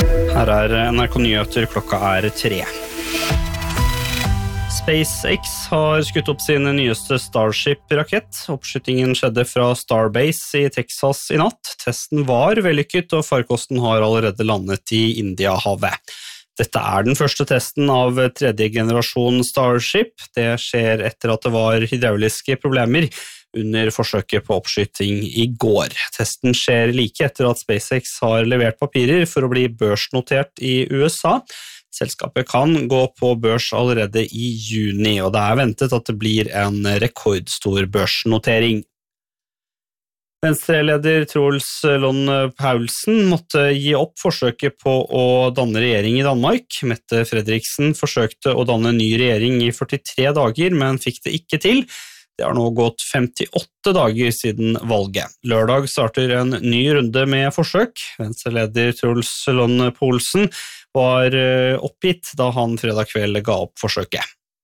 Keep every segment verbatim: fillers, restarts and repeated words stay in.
Her er N R K Nyheter, klokka er tre. SpaceX har skutt opp sin nyeste Starship-rakett. Oppskytingen skjedde fra Starbase i Texas i natt. Testen var vellykket, og farkosten har allerede landet i Indiahavet. Dette er den første testen av tredje generasjon Starship. Det skjer etter at det var hydrauliske problemer under forsøket på oppskyting i går. Testen skjer like etter at SpaceX har levert papirer for å bli børsnotert i U S A. Selskapet kan gå på børs allerede i juni, og det er ventet at det blir en rekordstor børsnotering. Venstre-leder Troels Lund Poulsen måtte gi opp forsøket på å danne regjering i Danmark. Mette Frederiksen forsøkte å danne ny regjering i førtitre dager, men fikk det ikke til. Det har nå gått femtiåtte dager siden valget. Lørdag starter en ny runde med forsøk. Venstre-leder Troels Lund Poulsen var oppgitt da han fredag kveld ga opp forsøket.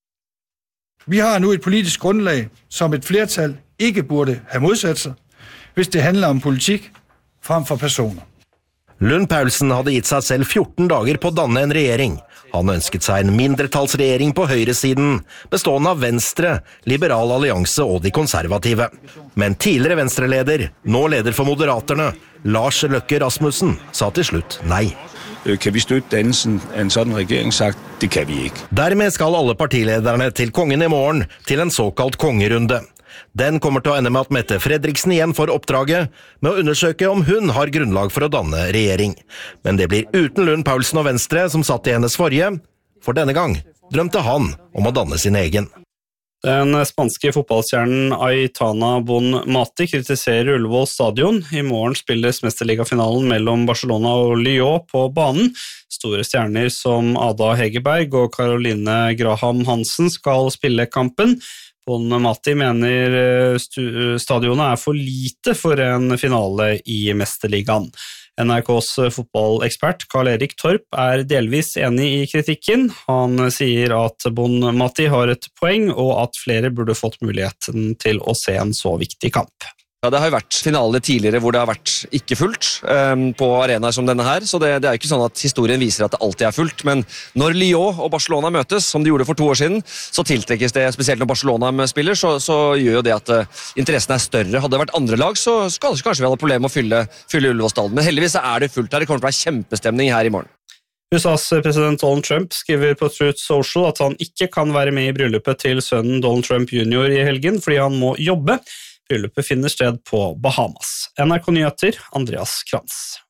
Vi har nu et politisk grundlag, som et flertal ikke burde have modsat sig, hvis det handler om politikk fremfor personer. Lund Poulsen hadde gitt seg selv fjorten dager på å danne en regjering. Han ønsket seg en mindretallsregjering på høyresiden, bestående av Venstre, Liberal Allianse og de konservative. Men tidligere Venstre-leder, nå leder for Moderaterne, Lars Løkke Rasmussen, sa til slutt nei. Kan vi støtte dannelsen av en sådan regjeringsakt? Det kan vi ikke. Dermed skal alle partilederne til kongen i morgen til en såkalt kongerunde. Den kommer til å ende med at Mette Frederiksen igjen får oppdraget med å undersøke om hun har grunnlag for å danne regjering. Men det blir uten Lund Poulsen og Venstre som satt i hennes forrige, for denne gang drømte han om å danne sin egen. Den spanske fotballstjernen Aitana Bonmati kritiserer Ullevål stadion. I morgen spilles mesterligafinalen mellom Barcelona og Lyon på banen. Store stjerner som Ada Hegerberg og Caroline Graham Hansen skal spille kampen. Bonmati mener stadionet er for lite for en finale i Mesterligaen. N R K's fotballekspert Karl-Erik Torp er delvis enig i kritikken. Han sier at Bonmati har et poeng, og at flere burde fått muligheten til å se en så viktig kamp. Ja, det har jo vært finaler tidligere hvor det har vært ikke fullt um, på arenaer som denne her, så det, det er ikke sånn at historien viser at det alltid er fullt, men når Lyon og Barcelona møtes, som de gjorde for to år siden, så tiltrekkes det, spesielt når Barcelona spiller, så, så gjør jo det at uh, interessen er større. Hadde det vært andre lag, så skal kanskje vi ha problem med å fylle, fylle Ullevål stadion, men heldigvis er det fullt her, det kommer til å være kjempestemning her i morgen. U S A's president Donald Trump skriver på Truth Social at han ikke kan være med i bryllupet til sønnen Donald Trump junior i helgen, fordi han må jobbe. Bryllupet finner sted på Bahamas. N R K Nyheter, Andreas Krantz.